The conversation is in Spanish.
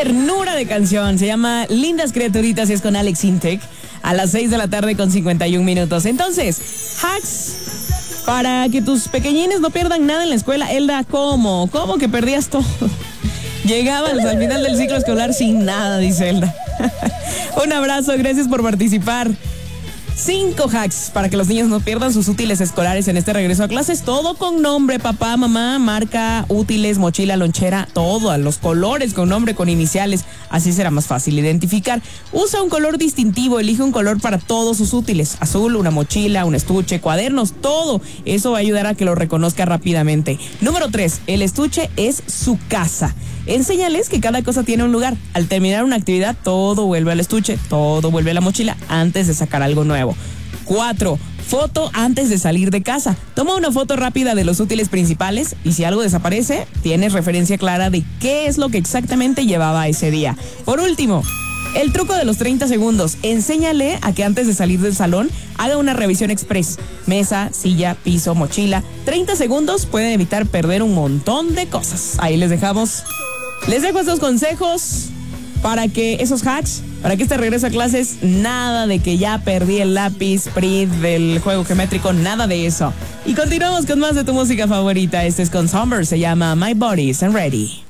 ternura de canción. Se llama Lindas Criaturitas y es con Alex Intec a las 6 de la tarde con 51 minutos. Entonces, hacks para que tus pequeñines no pierdan nada en la escuela. Elda, ¿cómo? ¿Cómo que perdías todo? Llegabas al final del ciclo escolar sin nada, dice Elda. Un abrazo, gracias por participar. 5 hacks para que los niños no pierdan sus útiles escolares en este regreso a clases. Todo con nombre, papá, mamá, marca, útiles, mochila, lonchera, todo a los colores con nombre, con iniciales. Así será más fácil identificar. Usa un color distintivo, elige un color para todos sus útiles. Azul, una mochila, un estuche, cuadernos, todo. Eso va a ayudar a que lo reconozca rápidamente. Número 3, el estuche es su casa. Enséñales que cada cosa tiene un lugar. Al terminar una actividad, todo vuelve al estuche, todo vuelve a la mochila antes de sacar algo nuevo. 4. Foto antes de salir de casa. Toma una foto rápida de los útiles principales y si algo desaparece, tienes referencia clara de qué es lo que exactamente llevaba ese día. Por último, el truco de los 30 segundos. Enséñale a que antes de salir del salón haga una revisión express. Mesa, silla, piso, mochila. 30 segundos pueden evitar perder un montón de cosas. Ahí les dejamos. Les dejo estos consejos para que esos hacks, para que este regreso a clases, nada de que ya perdí el lápiz, print del juego geométrico, nada de eso. Y continuamos con más de tu música favorita. Este es con Summer, se llama My Body Isn't Ready.